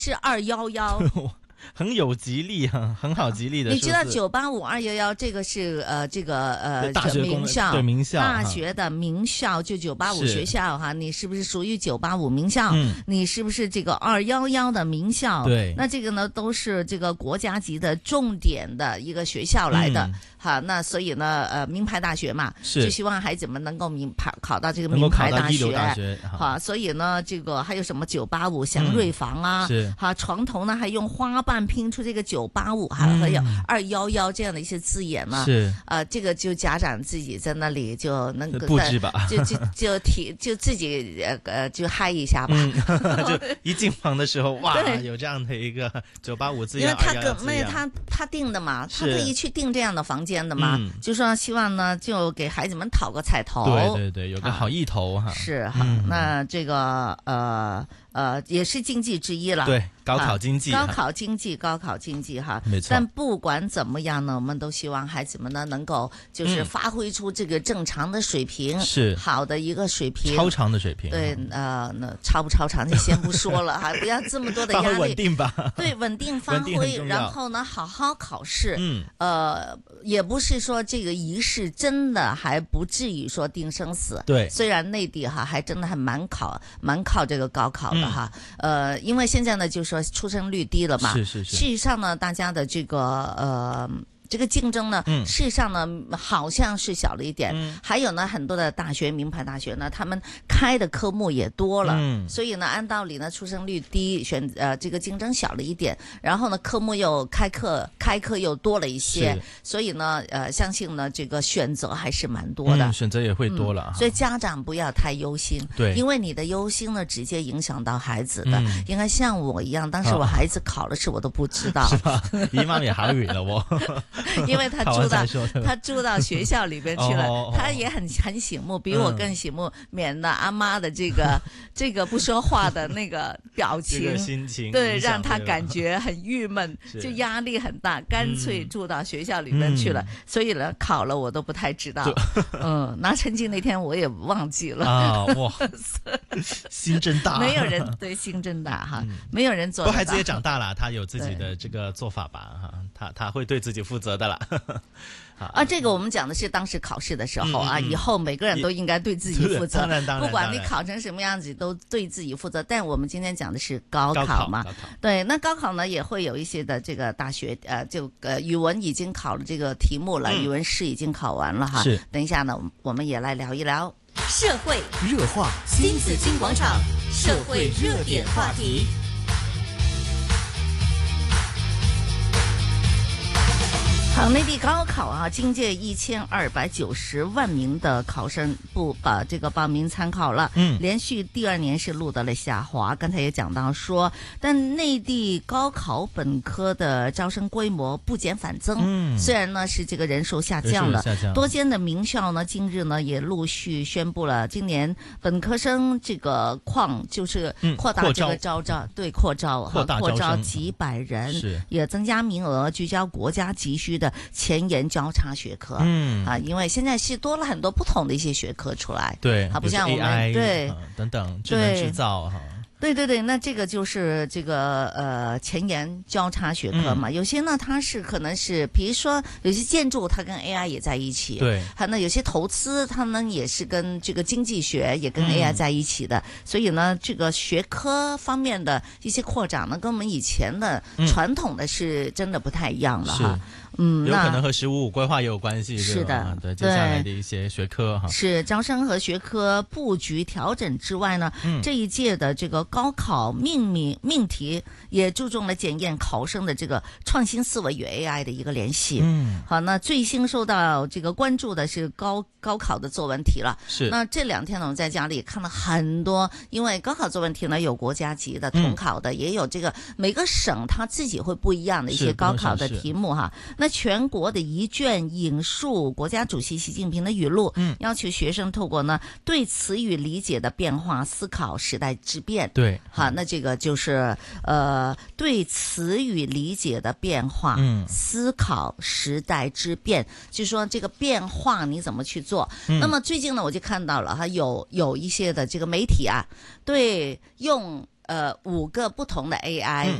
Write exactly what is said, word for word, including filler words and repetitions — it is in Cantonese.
是二幺幺。 很有吉利啊，很好吉利的。 你知道九八五二幺幺这个是呃这个呃大学名校， 对名校大学的名校就九八五学校哈，你是不是属于九八五名校？ 嗯， 你是不是这个二幺幺的名校？ 对， 那这个呢都是这个国家级的重点的一个学校来的。嗯好，那所以呢，呃，名牌大学嘛，就希望孩子们能够名牌考到这个名牌大学。 大学好，所以呢，这个还有什么九八五祥瑞坊啊， 嗯、是好，床头呢还用花瓣拼出这个九八五，还还有二幺幺这样的一些字眼呢。 是啊、呃，这个就家长自己在那里就能布置吧， 就就就提就自己呃就嗨一下吧。 嗯、就一进房的时候，哇，有这样的一个九八五字样， 因为他跟那他他定的嘛，他特意去定这样的房间。的嘛、嗯，就说希望呢，就给孩子们讨个彩头， 对对对，有个好意头哈、啊。 是哈、嗯，那这个呃呃也是经济之一了。 对，高考经济， 高考经济，高考经济哈， 没错。 但不管怎么样呢，我们都希望孩子们呢能够就是发挥出这个正常的水平， 是、嗯、 好的一个水平， 超常的水平。 对，呃，那超不超常就先不说了哈，不要这么多的压力， 稳定吧。 对，稳定发挥，然后呢，好好考试。 嗯， 呃，也不是说这个仪式真的还不至于说定生死。 对， 虽然内地哈还真的还蛮考蛮靠这个高考的哈、嗯，呃，因为现在呢就说出生率低了嘛， 是是是。 事实上呢，大家的这个呃。这个竞争呢， 嗯、 事实上呢，好像是小了一点。 嗯、 还有呢，很多的大学、名牌大学呢，他们开的科目也多了。 嗯、 所以呢，按道理呢，出生率低，选呃这个竞争小了一点。然后呢，科目又开课开课又多了一些。所以呢，呃，相信呢，这个选择还是蛮多的。 嗯、选择也会多了、 嗯。所以家长不要太忧心。 对。 因为你的忧心呢，直接影响到孩子的。 嗯、 应该像我一样，当时我孩子考了试，我都不知道。 是吧？姨媽也考完了我。 因为他住到他住到学校里边去了， 哦、 他也很很醒目，比我更醒目，嗯、免得阿媽的這個這個不說話的那個表情， 這個心情對，讓他感覺很鬱悶，就壓力很大，乾脆住到學校裡面去了。嗯、所以呢，考了我都不太知道，嗯，拿成績那天我也忘記了。 啊，哇，心真大， 沒有人對心真大哈，嗯、沒有人做。 不過孩子也長大了，他有自己的這個做法吧，哈，他他會對自己負責的啦。 啊，這個我們講的是當時考試的時候啊，嗯嗯、以後每個人都應該對自己負責， 當然當然， 不管你考成什麼樣子，都對自己負責。但我們今天講的是高考嘛， 高考高考對，那高考呢也會有一些的這個大學，呃，就呃語文已經考了這個題目了，嗯、語文試已經考完了哈。 是， 等一下呢，我們也來聊一聊社會熱話，新紫荊廣場社會熱點話題。 好，內地高考啊，今屆一千二百九十萬名的考生不把這個報名參考了， 嗯， 連續第二年是錄得了下滑。剛才也講到說，但內地高考本科的招生規模不減反增， 嗯， 雖然呢是這個人數下降了， 下降多間的名校呢近日呢也陸續宣布了，今年本科生這個況就是擴大這個招招， 嗯、 對擴招擴大擴招幾百人， 是也增加名額，聚焦國家急需的前沿交叉學科， 嗯啊，因為現在是多了很多不同的一些學科出來， 對， 啊，不像我們 A I 對、 啊、等等智能製造哈， 對對對，那這個就是這個呃前沿交叉學科嘛，嗯、有些呢它是可能是，比如說有些建築它跟 A I 也在一起， 對， 還有有些投資它呢也是跟這個經濟學也跟 A I 在一起的，嗯、所以呢這個學科方面的一些擴展呢，跟我們以前的傳統的是真的不太一樣了哈。嗯， 有可能和十五五規劃也有關係。 是的， 啊、對，接下來的一些學科哈。 是招生和學科布局調整之外呢，嗯、這一屆的這個高考命名命題也注重了檢驗考生的這個創新思維與 A I 的一個聯繫。 嗯， 好，那最新受到這個關注的是高高考的作文題了。 是。 那這兩天呢，我們在家裡看了很多，因為高考作文題呢有國家級的、統考的，嗯、也有這個每個省它自己會不一樣的一些高考的題目哈。那全國的一卷引述國家主席習近平的語錄，嗯，要求學生透過呢對詞語理解的變化思考時代之變。 對， 好，那這個就是呃對詞語理解的變化，嗯，思考時代之變，就說這個變化你怎麼去做？嗯、那麼最近呢，我就看到了哈，有有一些的這個媒體啊，對用。 呃五個不同的 A I，